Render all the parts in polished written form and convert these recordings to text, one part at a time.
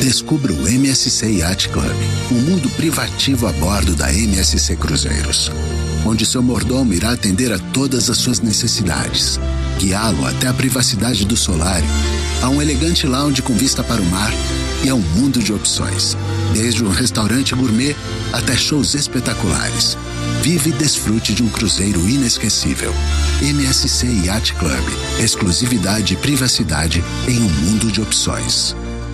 Descubra o MSC Yacht Club, um mundo privativo a bordo da MSC Cruzeiros, onde seu mordomo irá atender a todas as suas necessidades, guiá-lo até a privacidade do solário, a um elegante lounge com vista para o mar e a um mundo de opções, desde um restaurante gourmet até shows espetaculares. Vive e desfrute de um cruzeiro inesquecível. MSC Yacht Club. Exclusividade e privacidade em um mundo de opções.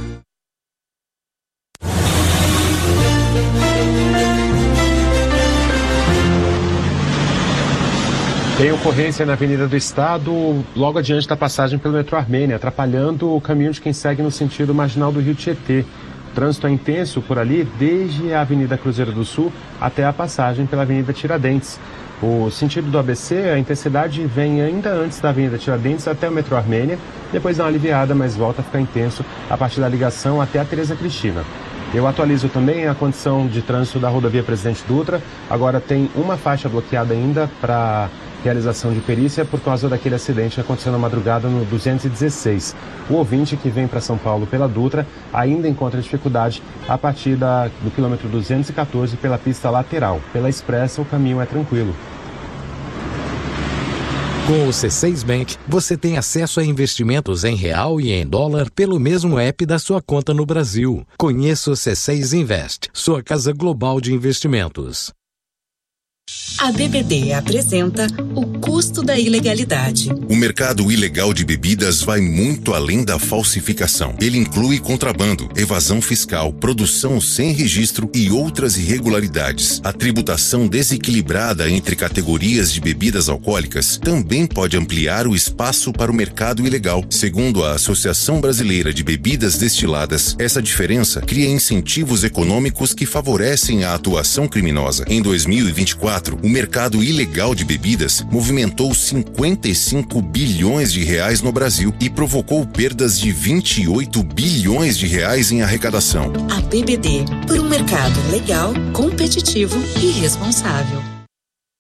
Tem ocorrência na Avenida do Estado, logo adiante da passagem pelo metrô Armênia, atrapalhando o caminho de quem segue no sentido marginal do Rio Tietê. O trânsito é intenso por ali, desde a Avenida Cruzeiro do Sul até a passagem pela Avenida Tiradentes. O sentido do ABC, a intensidade vem ainda antes da Avenida Tiradentes até o metrô Armênia, depois dá uma aliviada, mas volta a ficar intenso a partir da ligação até a Tereza Cristina. Eu atualizo também a condição de trânsito da rodovia Presidente Dutra. Agora tem uma faixa bloqueada ainda para realização de perícia por causa daquele acidente que aconteceu na madrugada no 216. O ouvinte que vem para São Paulo pela Dutra ainda encontra dificuldade a partir do quilômetro 214 pela pista lateral. Pela expressa, o caminho é tranquilo. Com o C6 Bank, você tem acesso a investimentos em real e em dólar pelo mesmo app da sua conta no Brasil. Conheça o C6 Invest, sua casa global de investimentos. A BBD apresenta o custo da ilegalidade. O mercado ilegal de bebidas vai muito além da falsificação. Ele inclui contrabando, evasão fiscal, produção sem registro e outras irregularidades. A tributação desequilibrada entre categorias de bebidas alcoólicas também pode ampliar o espaço para o mercado ilegal. Segundo a Associação Brasileira de Bebidas Destiladas, essa diferença cria incentivos econômicos que favorecem a atuação criminosa. Em 2024, o mercado ilegal de bebidas movimentou 55 bilhões de reais no Brasil e provocou perdas de 28 bilhões de reais em arrecadação. A BBD, por um mercado legal, competitivo e responsável.